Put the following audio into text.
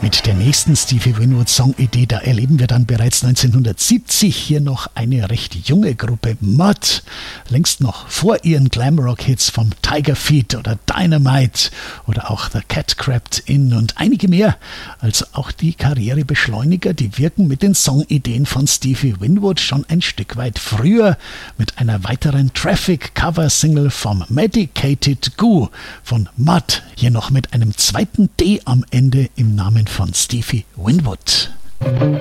Mit der nächsten Stevie Winwood Songidee, da erleben wir dann bereits 1970 hier noch eine recht junge Gruppe, Mud, längst noch vor ihren Glamrock-Hits vom Tiger Feet oder Dynamite oder auch The Cat Crept In und einige mehr. Also auch die Karrierebeschleuniger, die wirken mit den Songideen von Stevie Winwood schon ein Stück weit früher mit einer weiteren Traffic-Cover-Single vom Medicated Goo von Mud, hier noch mit einem zweiten D am Ende im Namen von Stevie Winwood.